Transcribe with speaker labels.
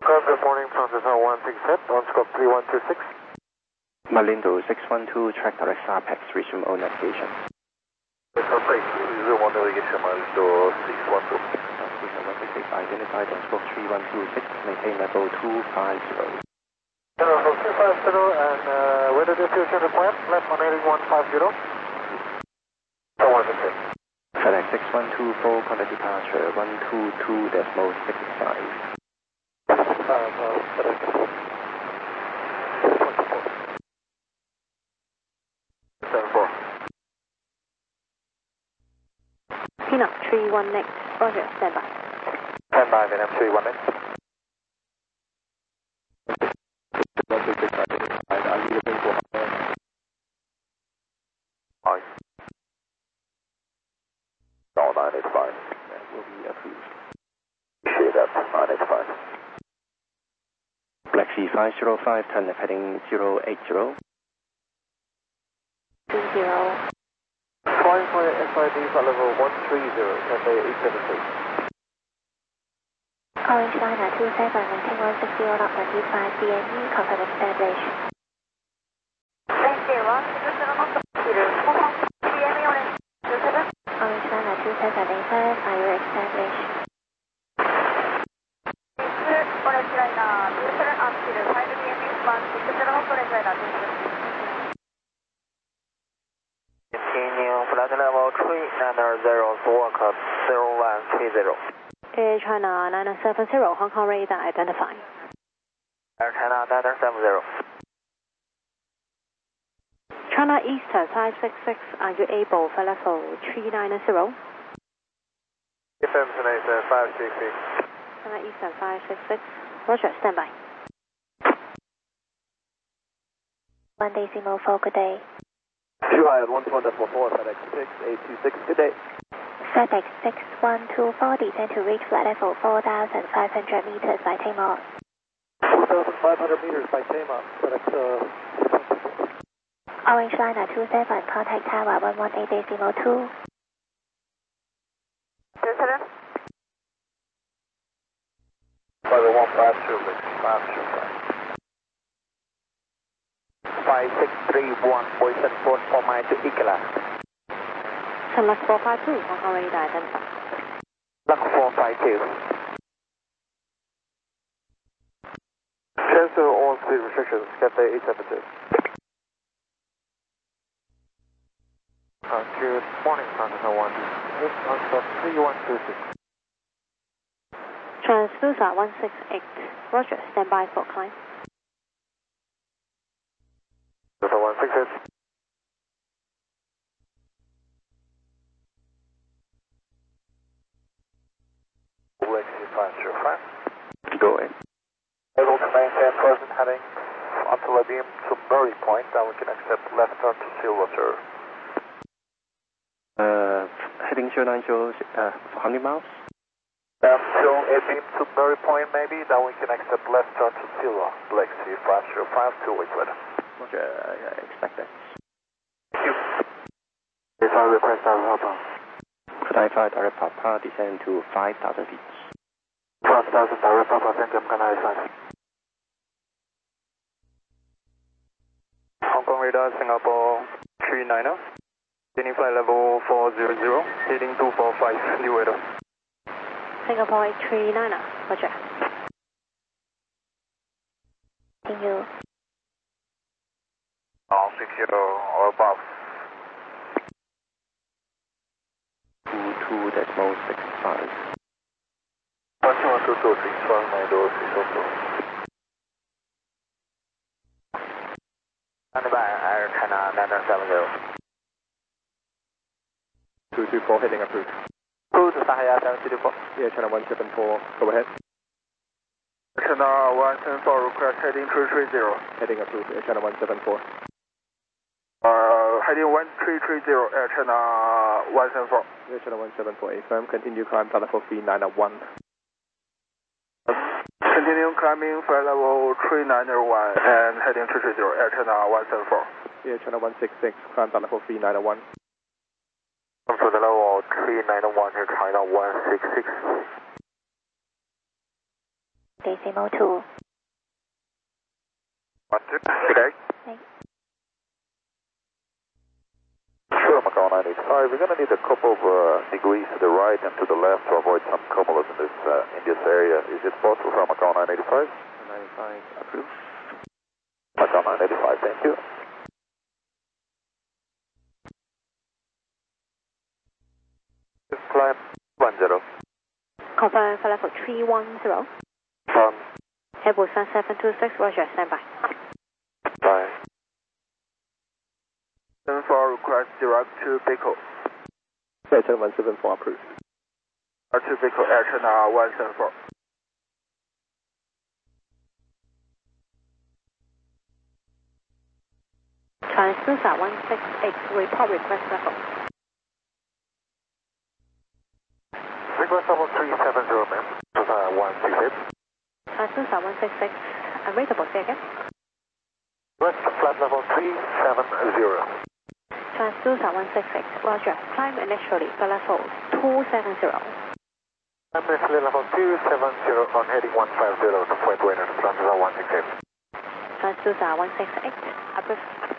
Speaker 1: Good morning, Francis 167, on scope 3126.
Speaker 2: Malindo 612, track direct Apex, resume all navigation.
Speaker 1: Resume all navigation, Malindo 612.
Speaker 2: Identified on scope 3126, maintain level 250.
Speaker 1: Level 250, and weather diffusion required, left on heading 150.
Speaker 2: FedEx 6124, contact departure 122.65.
Speaker 3: Pinot 31 next, Roger, stand by.
Speaker 1: Stand by, Vietnam 31 next.
Speaker 2: Are you looking for
Speaker 1: Hi. No, 985.
Speaker 2: that will be approved.
Speaker 1: Appreciate that, 985.
Speaker 2: Black Sea 505, turn left heading 080.
Speaker 3: 30.
Speaker 1: Flying for SID for level 130, Cathay 873.
Speaker 3: Orange Liner 27, maintain 160 knot 25 DME, confirm establish.
Speaker 4: Maintain 160 knot 25 DME Orange 27.
Speaker 3: Orange Liner 27, maintain fire establish.
Speaker 4: Orange Liner 27 until 5 DME 160 knot Orange Liner 27.
Speaker 1: Continue flight level 390, squawk 0130.
Speaker 3: Air China 970, Hong Kong radar identify.
Speaker 1: Air China 970.
Speaker 3: China Eastern 566, are you able for level 390?
Speaker 1: FM tonight 566.
Speaker 3: China Eastern 566, Roger, stand by. 1.4, good day.
Speaker 1: July at 14.44, FedEx 6826, good day.
Speaker 3: FedEx 6124, descend to reach flight level 4,500 meters by Tamar.
Speaker 1: 4,500 meters by Tama, FedEx
Speaker 3: Orange Liner 27, contact tower 118.2.
Speaker 4: 27.
Speaker 1: Flight 152, 525. 5631, Boyson 4 mile to Ikela.
Speaker 3: Select 452, Hong Kong radar identify.
Speaker 1: Luck 452. Cancel all speed restrictions, Cathay 872. Good morning, Francis 1. It's on stop 3126.
Speaker 3: Transducer 168, Roger, stand by for climb.
Speaker 1: Delta 168. Lexi 505.
Speaker 2: Go ahead.
Speaker 1: Able to maintain present heading until I beam to Murray Point, then we can accept left turn to Stillwater.
Speaker 2: Heading 090, for how many miles?
Speaker 1: Until a beam to Murray Point maybe, then we can accept left turn to Stillwater. Lexi 505, 2 weeks later.
Speaker 2: Roger, I expect that.
Speaker 1: Thank you. If I request our help,
Speaker 2: Could I fly direct Papa, descend to 5,000 feet?
Speaker 1: 5,000 direct Papa, thank you, I'm gonna assign. Hong Kong radar, Singapore 390. Heading flight level 400, heading 245, new weather.
Speaker 3: Singapore 839, Roger. Continue.
Speaker 1: All secure or above.
Speaker 2: 22.65.
Speaker 1: 12122, Air China 970.
Speaker 2: 224 heading approved.
Speaker 1: Cruise Sahaya 724.
Speaker 2: Air China 174, go ahead.
Speaker 1: China 174, request heading 330.
Speaker 2: Heading approved, Air China 174.
Speaker 1: Heading 1330, Air China 174.
Speaker 2: Air China 174, affirm, continue climb flight level 3901.
Speaker 1: Continuing climbing flight level 3901 and heading 330, Air China 174.
Speaker 2: Air China 166, climb flight level 3901.
Speaker 1: Come to the level 3901, Air China 166.
Speaker 3: 5.2.
Speaker 1: 1, 2, good day.
Speaker 3: Thanks.
Speaker 1: Sure, Macau 985. We're going to need a couple of degrees to the right and to the left to avoid some cumulus in this area. Is it possible for Macau 985?
Speaker 2: 985 approved.
Speaker 1: Macau 985, thank you. Climb 10.
Speaker 3: Confirm flight level 310.
Speaker 1: From
Speaker 3: Airbus 1726, Roger, standby.
Speaker 1: Bye. 74 request direct to Biko.
Speaker 2: Airturn 174 approved.
Speaker 1: To Biko, Airturn 174.
Speaker 3: Transducer 168, report request level.
Speaker 1: Request level 370, ma'am. 168.
Speaker 3: Transducer 166, unreadable, say again.
Speaker 1: West flight level 370.
Speaker 3: Transducer 166, Roger, climb initially, flight level 270.
Speaker 1: I'm initially level 270 on heading 150 to Point Winner, Transducer 168.
Speaker 3: Transducer 168, approved.